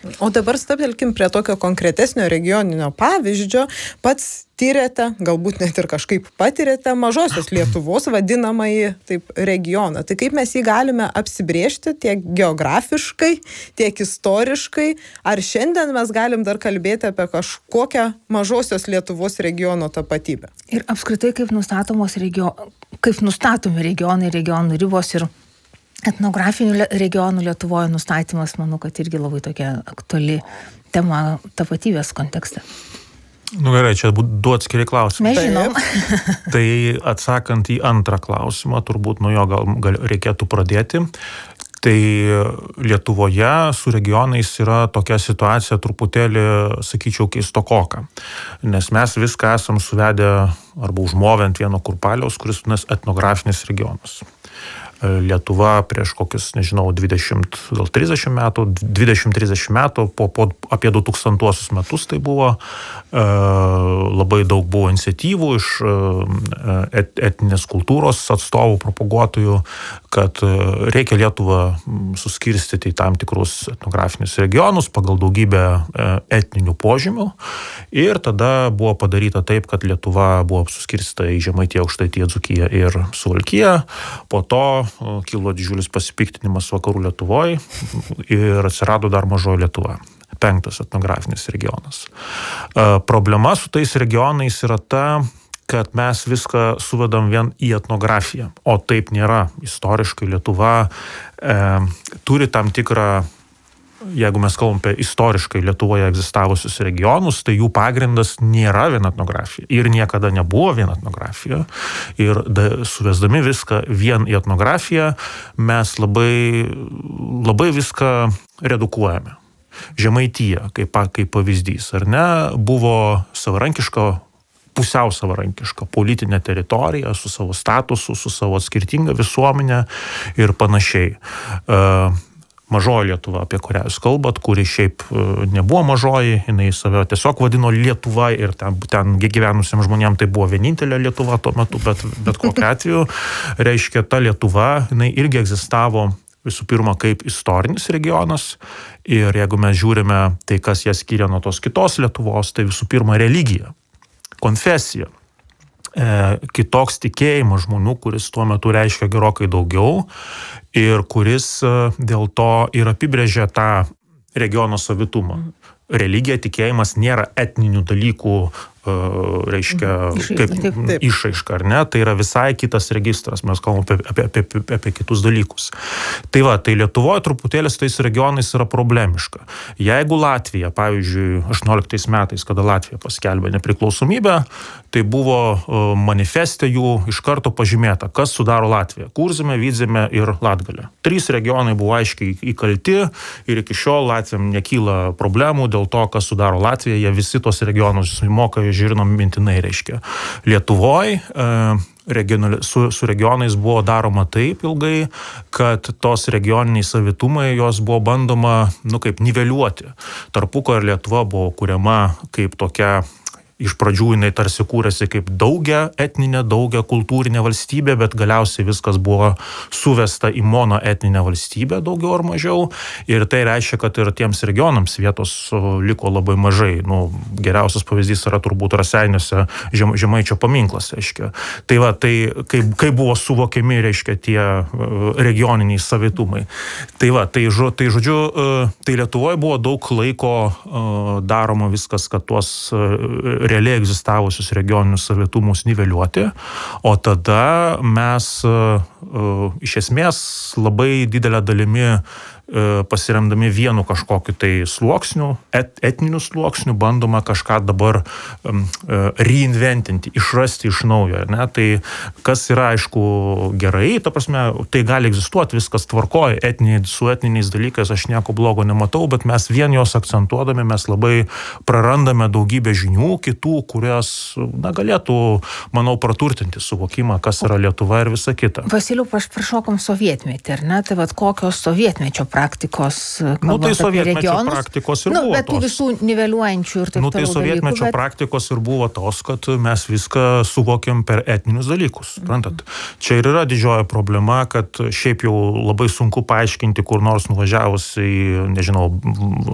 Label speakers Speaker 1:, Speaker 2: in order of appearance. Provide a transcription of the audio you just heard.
Speaker 1: O dabar stabtelkim prie tokio konkretesnio regioninio pavyzdžio. Pats tyrėte, galbūt net ir kažkaip patirėte mažosios Lietuvos vadinamąjį taip regioną. Tai kaip mes jį galime apsibrėžti tiek geografiškai, tiek istoriškai? Ar šiandien mes galim dar kalbėti apie kažkokią mažosios Lietuvos regiono tapatybę?
Speaker 2: Ir apskritai kaip nustatomi regionai, regionų ribos ir etnografinių regionų Lietuvoje nustatymas, manau, kad irgi labai tokia aktuali tema tapatybės kontekste.
Speaker 3: Gerai, čia du atskiri klausimai.
Speaker 2: Mes žinom.
Speaker 3: Tai atsakant į antrą klausimą, turbūt nuo jo gal reikėtų pradėti. Tai Lietuvoje su regionais yra tokia situacija truputėlį, sakyčiau, keistokoka. Nes mes viską esam suvedę arba užmovę ant vieno kurpaliaus, kuris vadinasi etnografinis regionas. Lietuva prieš kokius, 20, gal 30 metų, 20-30 metų, po apie 2000 metus tai buvo, labai daug buvo iniciatyvų iš etninės kultūros atstovų, propaguotojų, kad reikia Lietuvą suskirstyti į tam tikrus etnografinius regionus pagal daugybę etninių požymių. Ir tada buvo padaryta taip, kad Lietuva buvo suskirstyta į Žemaitiją, Aukštaitiją, Dzūkiją ir Suvalkiją. Po to kilo didžiulis pasipiktinimas vakarų Lietuvoje ir atsirado dar mažoji Lietuva. 5. etnografinis regionas. Problema su tais regionais yra ta, kad mes viską suvedam vien į etnografiją, o taip nėra. Istoriškai Lietuva turi tam tikrą, jeigu mes kalbam apie istoriškai Lietuvoje egzistavusius regionus, tai jų pagrindas nėra vien etnografija ir niekada nebuvo vien etnografija. Ir suvesdami viską vien į etnografiją, mes labai viską redukuojame. Žemaitija, kaip pavyzdys, ar ne, buvo pusiau savarankiška politinė teritorija su savo statusu, su savo skirtinga visuomenė ir panašiai. Mažoji Lietuva, apie kurią jūs kalbat, kuri šiaip nebuvo mažoji, jinai save tiesiog vadino Lietuva ir ten gyvenusiam žmonėm tai buvo vienintelė Lietuva tuo metu, bet kokiu atveju, reiškia, ta Lietuva, jinai irgi egzistavo visų pirma kaip istorinis regionas ir jeigu mes žiūrime tai, kas ją skiria nuo tos kitos Lietuvos, tai visų pirma religija, konfesija. Kitoks tikėjimas žmonių, kuris tuo metu reiškia gerokai daugiau ir kuris dėl to ir apibrėžia tą regiono savitumą. Religija, tikėjimas nėra etninių dalykų, reiškia, kaip išraiška, ar ne? Tai yra visai kitas registras, mes kalbame apie kitus dalykus. Tai Lietuvoje truputėlį su tais regionais yra problemiška. Jeigu Latvija, pavyzdžiui, 18 metais, kada Latvija paskelbė nepriklausomybę, tai buvo manifeste jų iš karto pažymėta, kas sudaro Latviją. Kurzemė, Vidzemė ir Latgalė. 3 regionai buvo aiškiai įkalti ir iki šiol Latvijam nekyla problemų dėl to, kas sudaro Latviją. Jie visi tos regionus moka žinom mintinai, reiškia. Lietuvoje su regionais buvo daroma taip ilgai, kad tos regioniniai savitumai jos buvo bandoma, kaip niveliuoti. Tarpukario Lietuva buvo kuriama kaip tokia, iš pradžių jinai tarsi kūrėsi kaip daugia etninė, daugia kultūrinė valstybė, bet galiausiai viskas buvo suvesta į monoetninę valstybę, daugiau ar mažiau. Ir tai reiškia, kad ir tiems regionams vietos liko labai mažai. Geriausias pavyzdys yra turbūt Raseiniuose Žemaičio paminklas, reiškia. Tai kaip buvo suvokiami, reiškia, tie regioniniai savitumai. Tai žodžiu, tai Lietuvoje buvo daug laiko daroma viskas, kad tuos realiai egzistavusius regioninius savitumus niveliuoti, o tada mes iš esmės labai didelę dalimi pasiremdami vienu kažkokiu tai sluoksniu, etniniu sluoksniu, bandoma kažką dabar reinventinti, išrasti iš naujo. Ne? Tai kas yra, aišku, gerai, ta prasme, tai gali egzistuoti, viskas tvarkoja, su etniniais dalykais aš nieko blogo nematau, bet mes vien jos akcentuodami, mes labai prarandame daugybę žinių kitų, kurias galėtų, manau, praturtinti suvokimą, kas yra Lietuva ir visa kita.
Speaker 2: Vasiliau, prašokom sovietmetį, ar ne? Tai kokios sovietmečio praktikos, kalbant
Speaker 3: tai
Speaker 2: apie regionus.
Speaker 3: Praktikos ir buvo
Speaker 2: bet tų visų niveliuojančių ir taip toliau
Speaker 3: tai sovietmečio praktikos ir buvo tos, kad mes viską suvokiam per etninius dalykus. Suprantat? Čia ir yra didžioji problema, kad šiaip jau labai sunku paaiškinti kur nors nuvažiavus į, nežinau,